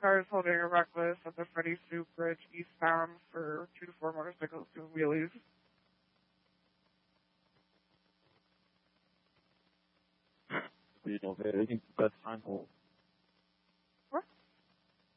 cars holding a reckless at the Freddie Sue Bridge eastbound for 2 to 4 motorcycles doing wheelies. Speed over there. They can best time hold.